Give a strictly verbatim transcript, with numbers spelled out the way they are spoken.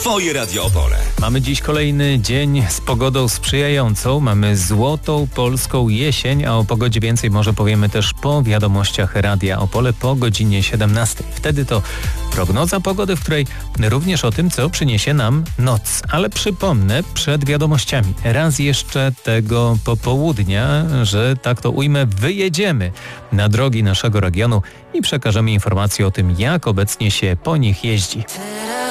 Twoje Radio Opole. Mamy dziś kolejny dzień z pogodą sprzyjającą. Mamy złotą polską jesień, a o pogodzie więcej może powiemy też po wiadomościach Radia Opole po godzinie siedemnastej. Wtedy to prognoza pogody, w której również o tym, co przyniesie nam noc. Ale przypomnę przed wiadomościami raz jeszcze tego popołudnia, że tak to ujmę, wyjedziemy na drogi naszego regionu i przekażemy informacje o tym, jak obecnie się po nich jeździ.